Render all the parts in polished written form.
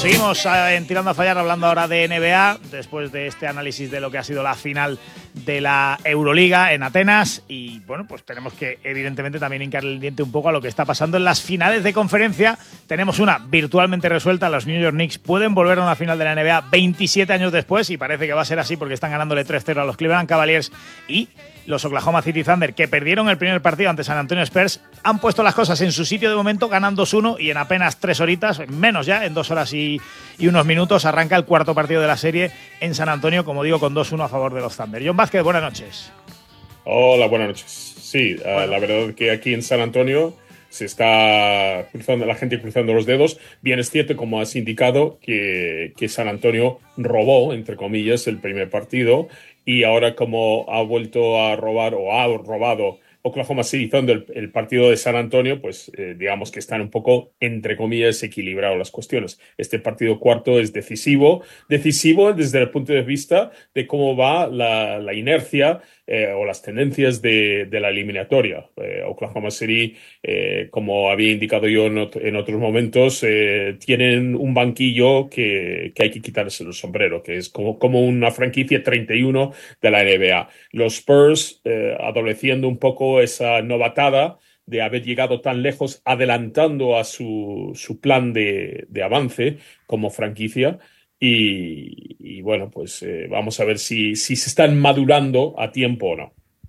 Seguimos en Tirando a Fallar, hablando ahora de NBA, después de este análisis de lo que ha sido la final de la Euroliga en Atenas. Y bueno, pues tenemos que evidentemente también hincarle el diente un poco a lo que está pasando en las finales de conferencia. Tenemos una virtualmente resuelta. Los New York Knicks pueden volver a una final de la NBA 27 años después, y parece que va a ser así porque están ganándole 3-0 a los Cleveland Cavaliers. Y los Oklahoma City Thunder, que perdieron el primer partido ante San Antonio Spurs, han puesto las cosas en su sitio de momento, ganan 2-1, y en apenas 3 horitas, menos ya, en 2 horas y unos minutos, arranca el cuarto partido de la serie en San Antonio, como digo, con 2-1 a favor de los Thunder. John Vázquez, buenas noches. Hola, buenas noches. Sí, bueno, la verdad es que aquí en San Antonio se está cruzando, la gente cruzando los dedos. Bien, es cierto, como has indicado, que San Antonio robó, entre comillas, el primer partido, y ahora como ha vuelto a robar o ha robado Oklahoma City Thunder el partido de San Antonio, pues digamos que están un poco, entre comillas, equilibradas las cuestiones. Este partido cuarto es decisivo desde el punto de vista de cómo va la inercia o las tendencias de la eliminatoria. Oklahoma City, como había indicado yo en otros momentos, tienen un banquillo que hay que quitarse el sombrero, que es como una franquicia 31 de la NBA. Los Spurs, adoleciendo un poco esa novatada de haber llegado tan lejos, adelantando a su plan de avance como franquicia. Y bueno, pues vamos a ver si se están madurando a tiempo o no.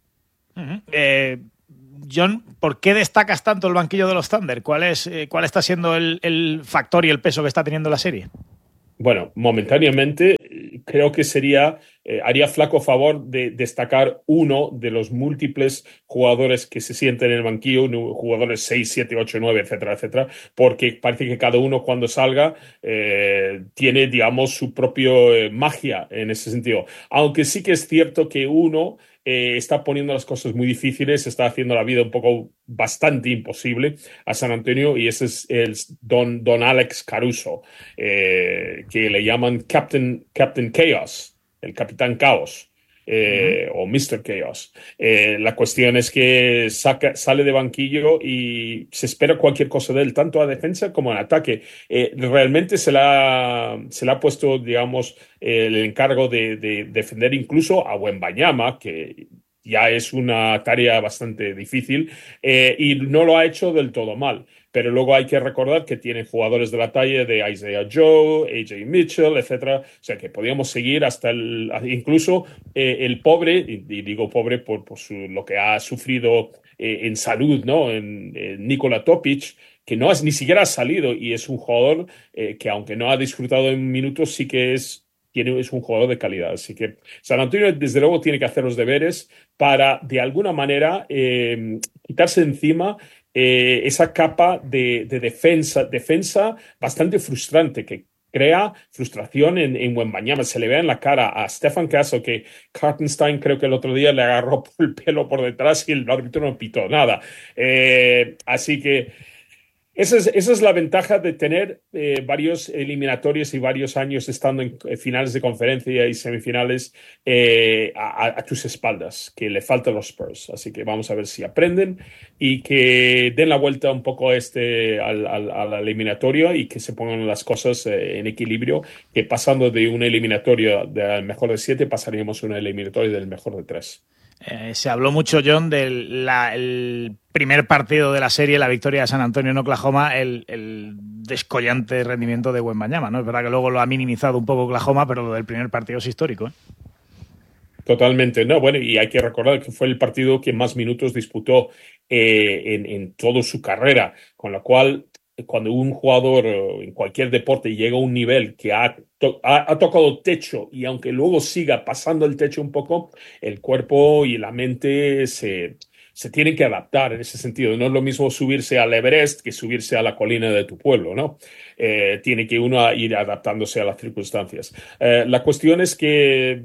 John, ¿por qué destacas tanto el banquillo de los Thunder? ¿Cuál está siendo el factor y el peso que está teniendo la serie? Bueno, momentáneamente creo que haría flaco favor de destacar uno de los múltiples jugadores que se sienten en el banquillo, jugadores 6, 7, 8, 9, etcétera, etcétera, porque parece que cada uno cuando salga tiene, digamos, su propia magia en ese sentido. Aunque sí que es cierto que uno está poniendo las cosas muy difíciles, está haciendo la vida un poco bastante imposible a San Antonio, y ese es el Don Alex Caruso, que le llaman Captain Chaos, el Capitán Caos. O Mr. Chaos. La cuestión es que sale de banquillo y se espera cualquier cosa de él, tanto a defensa como en ataque. Realmente se le ha puesto, digamos, el encargo de defender incluso a Wembanyama, que ya es una tarea bastante difícil, y no lo ha hecho del todo mal. Pero luego hay que recordar que tiene jugadores de la talla de Isaiah Joe, AJ Mitchell, etcétera. O sea que podríamos seguir hasta incluso el pobre, y digo pobre por lo que ha sufrido en salud, ¿no? En Nikola Topic, que ni siquiera ha salido, y es un jugador que, aunque no ha disfrutado en minutos, sí que es un jugador de calidad. Así que San Antonio, desde luego, tiene que hacer los deberes para, de alguna manera, quitarse de encima esa capa de defensa bastante frustrante, que crea frustración en Wembanyama. Se le ve en la cara a Stefan Castle que Hartenstein, creo que el otro día, le agarró por el pelo por detrás y el árbitro no pitó nada. Así que esa es la ventaja de tener varios eliminatorios y varios años estando en finales de conferencia y semifinales a tus espaldas, que le faltan los Spurs. Así que vamos a ver si aprenden y que den la vuelta un poco a la eliminatoria, y que se pongan las cosas en equilibrio, que pasando de una eliminatoria del mejor de 7 pasaríamos a una eliminatoria del mejor de 3. Se habló mucho, John, del primer partido de la serie, la victoria de San Antonio en Oklahoma, el descollante rendimiento de Wembanyama, ¿no? Es verdad que luego lo ha minimizado un poco Oklahoma, pero lo del primer partido es histórico, ¿eh? Totalmente, no, bueno, y hay que recordar que fue el partido que más minutos disputó en toda su carrera, con lo cual, cuando un jugador en cualquier deporte llega a un nivel que ha tocado techo, y aunque luego siga pasando el techo un poco, el cuerpo y la mente se tienen que adaptar en ese sentido. No es lo mismo subirse al Everest que subirse a la colina de tu pueblo, ¿no? Tiene que uno ir adaptándose a las circunstancias. La cuestión es que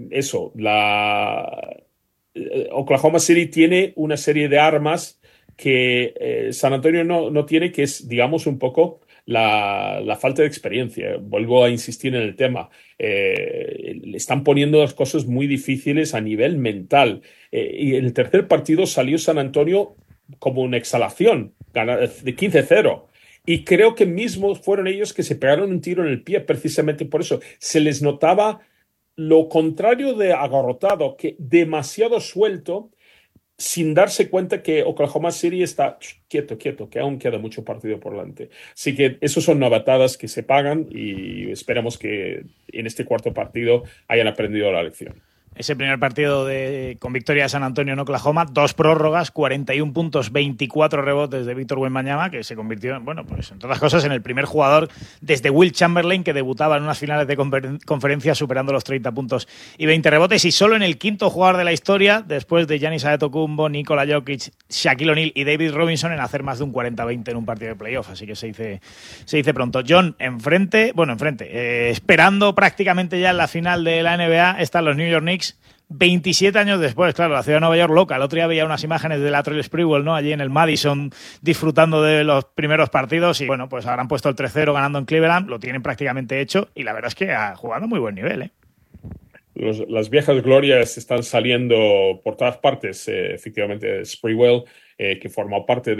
Oklahoma City tiene una serie de armas que San Antonio no tiene, que es, digamos, un poco la falta de experiencia. Vuelvo a insistir en el tema. Le están poniendo las cosas muy difíciles a nivel mental. Y en el tercer partido salió San Antonio como una exhalación, de 15-0. Y creo que mismo fueron ellos que se pegaron un tiro en el pie precisamente por eso. Se les notaba lo contrario de agarrotado, que demasiado suelto, sin darse cuenta que Oklahoma City está quieto, que aún queda mucho partido por delante. Así que esos son novatadas que se pagan y esperamos que en este cuarto partido hayan aprendido la lección. Ese primer partido con victoria de San Antonio en Oklahoma, 2 prórrogas, 41 puntos, 24 rebotes de Víctor Wembanyama, que se convirtió, bueno, pues en todas cosas, en el primer jugador desde Wilt Chamberlain que debutaba en unas finales de conferencia superando los 30 puntos y 20 rebotes, y solo en el quinto jugador de la historia, después de Giannis Antetokounmpo, Nikola Jokic, Shaquille O'Neal y David Robinson, en hacer más de un 40-20 en un partido de playoff, así que se dice pronto. John, esperando prácticamente ya en la final de la NBA, están los New York Knicks. 27 años después, claro, la ciudad de Nueva York loca. El otro día veía unas imágenes de Latrell Sprewell, ¿no? Allí en el Madison, disfrutando de los primeros partidos, y bueno, pues habrán puesto el 3-0 ganando en Cleveland, lo tienen prácticamente hecho, y la verdad es que ha jugado muy buen nivel, ¿eh? Las viejas glorias están saliendo por todas partes. Efectivamente, Sprewell, que formó parte de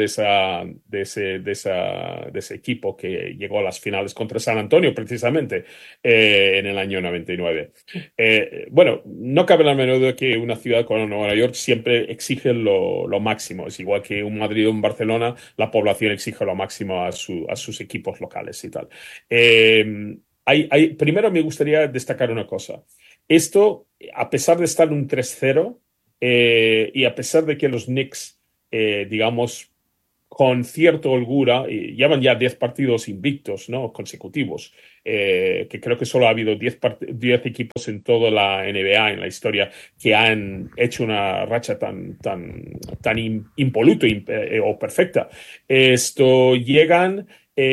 ese equipo que llegó a las finales contra San Antonio, precisamente, en el año 99. Bueno, no cabe la menor duda que una ciudad como Nueva York siempre exige lo máximo. Es igual que un Madrid o un Barcelona, la población exige lo máximo a sus equipos locales y tal. Primero me gustaría destacar una cosa. Esto, a pesar de estar en un 3-0 y a pesar de que los Knicks, digamos, con cierta holgura, llevan ya 10 partidos invictos, ¿no? Consecutivos, que creo que solo ha habido 10 equipos en toda la NBA, en la historia, que han hecho una racha tan impoluta o perfecta. Llegan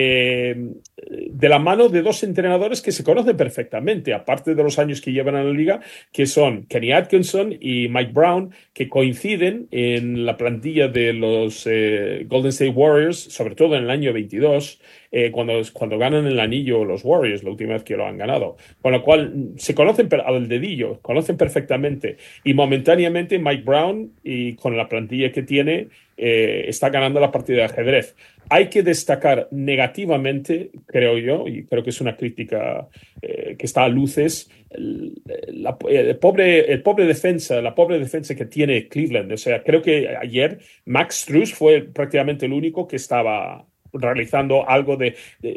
de la mano de dos entrenadores que se conocen perfectamente, aparte de los años que llevan en la liga, que son Kenny Atkinson y Mike Brown, que coinciden en la plantilla de los Golden State Warriors, sobre todo en el año 22, cuando ganan el anillo los Warriors, la última vez que lo han ganado. Con lo cual se conocen al dedillo, conocen perfectamente. Y momentáneamente Mike Brown, y con la plantilla que tiene, está ganando la partida de ajedrez. Hay que destacar negativamente, creo yo, y creo que es una crítica que está a luces, la pobre defensa que tiene Cleveland. O sea, creo que ayer Max Strus fue prácticamente el único que estaba realizando algo de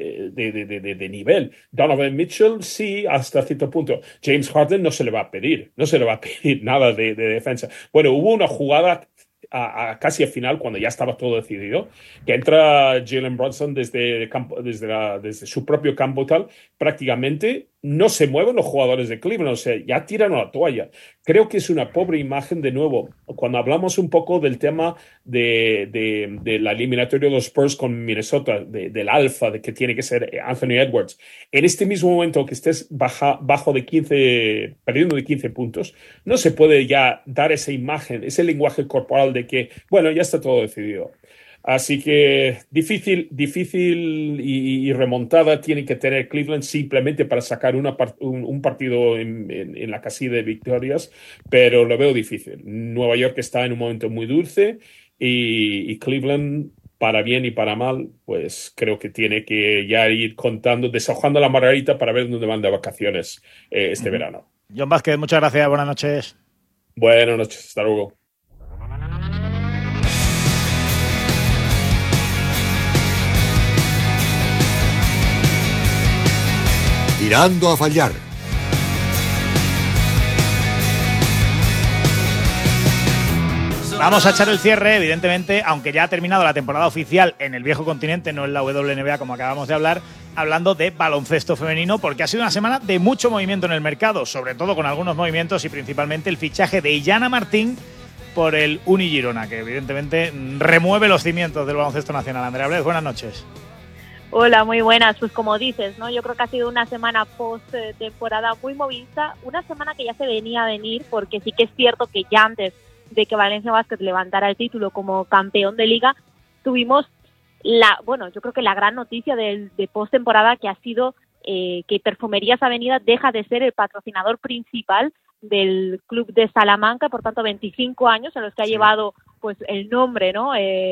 nivel. Donovan Mitchell sí, hasta cierto punto. James Harden no se le va a pedir nada de defensa. Bueno, hubo una jugada casi al final, cuando ya estaba todo decidido, que entra Jalen Brunson desde su propio campo y tal, prácticamente no se mueven los jugadores de Cleveland, o sea, ya tiran a la toalla. Creo que es una pobre imagen, de nuevo, cuando hablamos un poco del tema de la eliminatoria de los Spurs con Minnesota, del alfa, de que tiene que ser Anthony Edwards. En este mismo momento que estés bajo de 15, perdiendo de 15 puntos, no se puede ya dar esa imagen, ese lenguaje corporal de que, bueno, ya está todo decidido. Así que difícil y remontada tiene que tener Cleveland simplemente para sacar un partido en la casilla de victorias, pero lo veo difícil. Nueva York está en un momento muy dulce y Cleveland, para bien y para mal, pues creo que tiene que ya ir deshojando la margarita para ver dónde van de vacaciones este verano. John Vázquez, muchas gracias, buenas noches. Buenas noches, hasta luego. Tirando a fallar. Vamos a echar el cierre, evidentemente, aunque ya ha terminado la temporada oficial en el viejo continente, no en la WNBA como acabamos de hablar, hablando de baloncesto femenino, porque ha sido una semana de mucho movimiento en el mercado, sobre todo con algunos movimientos y principalmente el fichaje de Illana Martín por el Uni Girona, que evidentemente remueve los cimientos del baloncesto nacional. Andrea Blez, buenas noches. Hola, muy buenas. Pues como dices, ¿no? Yo creo que ha sido una semana post-temporada muy movida, una semana que ya se venía a venir, porque sí que es cierto que ya antes de que Valencia Basket levantara el título como campeón de liga, tuvimos yo creo que la gran noticia de post-temporada, que ha sido que Perfumerías Avenida deja de ser el patrocinador principal del club de Salamanca, por tanto 25 años en los que ha llevado pues el nombre, ¿no?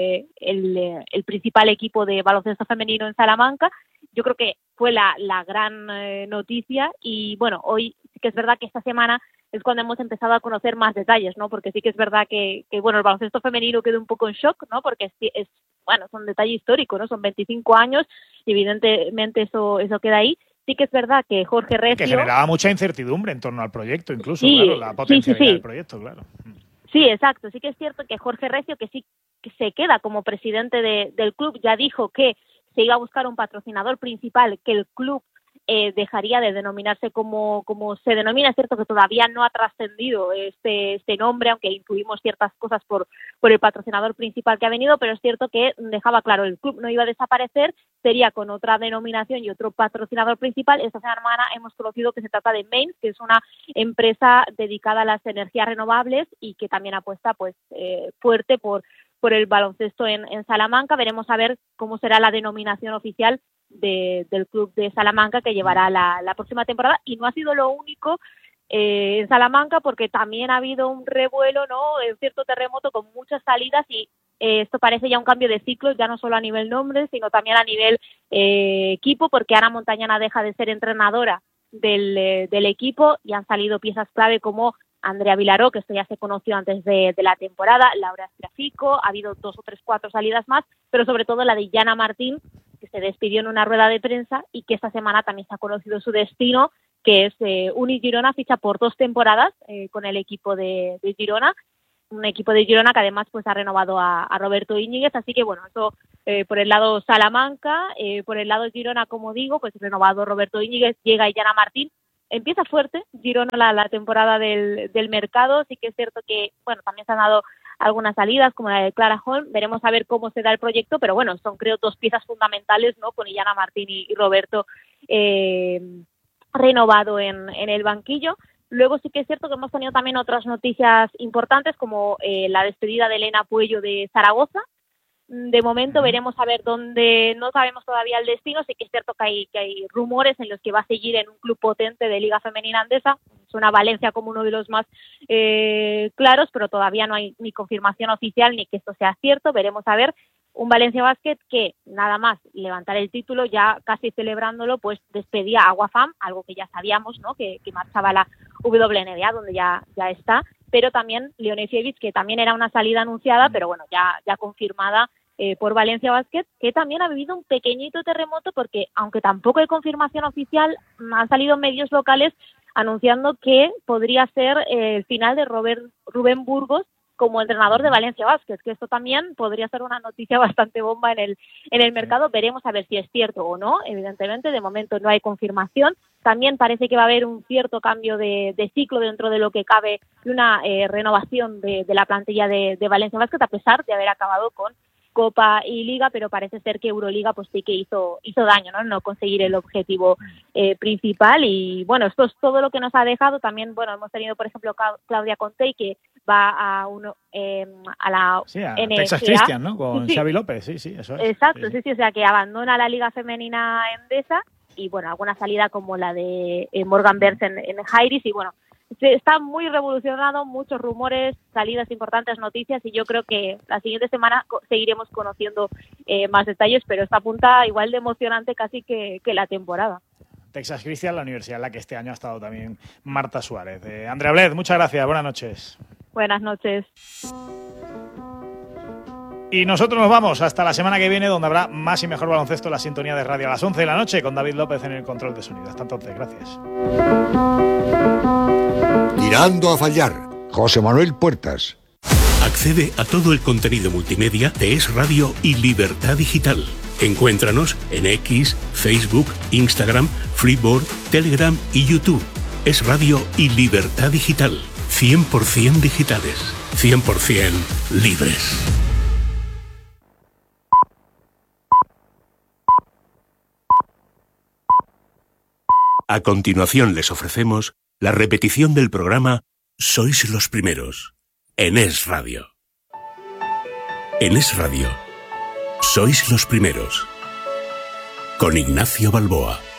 El principal equipo de baloncesto femenino en Salamanca. Yo creo que fue la gran noticia y bueno, hoy sí que es verdad que esta semana es cuando hemos empezado a conocer más detalles, ¿no? Porque sí que es verdad que bueno, el baloncesto femenino quedó un poco en shock, ¿no? Porque es un detalle histórico, ¿no? Son 25 años y evidentemente eso queda ahí. Sí que es verdad que Jorge Recio... Que generaba mucha incertidumbre en torno al proyecto, incluso, sí, claro, la potencialidad del proyecto, claro. Sí, exacto. Sí que es cierto que Jorge Recio, que sí que se queda como presidente del club, ya dijo que se iba a buscar un patrocinador principal, que el club dejaría de denominarse como se denomina. Es cierto que todavía no ha trascendido este nombre, aunque incluimos ciertas cosas por el patrocinador principal que ha venido, pero es cierto que dejaba claro, el club no iba a desaparecer, sería con otra denominación y otro patrocinador principal. Esta semana hemos conocido que se trata de Mains, que es una empresa dedicada a las energías renovables y que también apuesta pues fuerte por el baloncesto en Salamanca. Veremos a ver cómo será la denominación oficial del club de Salamanca que llevará la próxima temporada. Y no ha sido lo único en Salamanca, porque también ha habido un revuelo, ¿no? Cierto terremoto con muchas salidas y esto parece ya un cambio de ciclo, ya no solo a nivel nombre, sino también a nivel equipo, porque Ana Montañana deja de ser entrenadora del equipo y han salido piezas clave como Andrea Vilaró, que esto ya se conoció antes de la temporada, Laura Estrafico, ha habido 2 o 3, 4 salidas más, pero sobre todo la de Yana Martín, que se despidió en una rueda de prensa y que esta semana también se ha conocido su destino, que es Uni Girona, ficha por 2 temporadas con el equipo de Girona, un equipo de Girona que además pues ha renovado a Roberto Íñiguez, así que bueno, eso por el lado Salamanca, por el lado Girona, como digo, pues renovado Roberto Íñiguez, llega Yana Martín. Empieza fuerte Girona la temporada del mercado, sí que es cierto que, bueno, también se han dado algunas salidas como la de Clara Holm, veremos a ver cómo se da el proyecto, pero bueno, son creo 2 piezas fundamentales, ¿no? Con Yana Martín y Roberto renovado en el banquillo. Luego sí que es cierto que hemos tenido también otras noticias importantes como la despedida de Elena Puello de Zaragoza. De momento veremos a ver dónde, no sabemos todavía el destino, sí que es cierto que hay rumores en los que va a seguir en un club potente de Liga Femenina Andesa, suena Valencia como uno de los más claros, pero todavía no hay ni confirmación oficial ni que esto sea cierto. Veremos a ver. Un Valencia Basket que nada más levantar el título, ya casi celebrándolo, pues despedía a Guafam, algo que ya sabíamos, ¿no? Que marchaba a la WNBA, donde ya está, pero también Leonefievich, que también era una salida anunciada, pero bueno, ya confirmada por Valencia Basket, que también ha vivido un pequeñito terremoto porque, aunque tampoco hay confirmación oficial, han salido medios locales anunciando que podría ser el final de Rubén Burgos como entrenador de Valencia Basket, que esto también podría ser una noticia bastante bomba en el mercado. Veremos a ver si es cierto o no. Evidentemente, de momento no hay confirmación. También parece que va a haber un cierto cambio de ciclo dentro de lo que cabe, una renovación de la plantilla de Valencia Basket, a pesar de haber acabado con Copa y Liga, pero parece ser que Euroliga pues sí que hizo daño, no conseguir el objetivo principal. Y bueno, esto es todo lo que nos ha dejado. También, bueno, hemos tenido, por ejemplo, Claudia Conte, que va a la NGA. Texas Christian, ¿no? Con Xavi López, sí, eso es. Exacto, sí, o sea, que abandona la Liga Femenina Endesa y, bueno, alguna salida como la de Morgan Berz en Jairis y, bueno, está muy revolucionado, muchos rumores, salidas importantes, noticias, y yo creo que la siguiente semana seguiremos conociendo más detalles, pero esta punta igual de emocionante casi que la temporada. Texas Christian, la universidad en la que este año ha estado también Marta Suárez. Andrea Bled, muchas gracias, buenas noches. Buenas noches. Y nosotros nos vamos hasta la semana que viene, donde habrá más y mejor baloncesto en la sintonía de radio a las 11 de la noche, con David López en el control de sonido. Hasta entonces, gracias. Tirando a fallar. José Manuel Puertas. Accede a todo el contenido multimedia de Es Radio y Libertad Digital. Encuéntranos en X, Facebook, Instagram, Freeboard, Telegram y YouTube. Es Radio y Libertad Digital. 100% digitales. 100% libres. A continuación les ofrecemos la repetición del programa Sois los primeros, en Es Radio. En Es Radio, Sois los primeros, con Ignacio Balboa.